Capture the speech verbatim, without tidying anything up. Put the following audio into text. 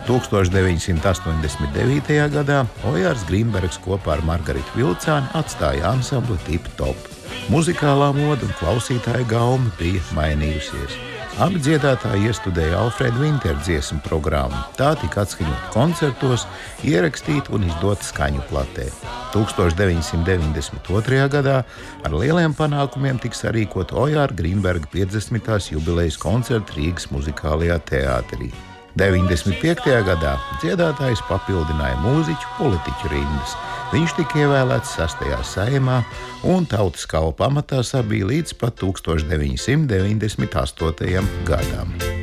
tūkstoš deviņsimt astoņdesmit devītajā gadā Ojārs Grīnbergs kopā ar Margaritu Vilcāni atstāja ansambli Tip Top. Muzikālā moda un klausītāja gauma bija mainījusies. Abi dziedātāji iestudēja Alfreda Vintera dziesmu programmu. Tā tika atskaņota koncertos, ierakstīta un izdota skaņu platē. tūkstoš deviņsimt deviņdesmit otrajā gadā ar lieliem panākumiem tika sarīkota Ojāra Grīnberga piecdesmitās jubilejas koncerta Rīgas muzikālajā teātrī. deviņdesmit piektajā gadā dziedātājs papildināja mūziķu politiķu rindas. Viņš tika ievēlēts sastajā Saeimā un tautas kalpa amatā sabija līdz pat tūkstoš deviņsimt deviņdesmit astotajam gadam.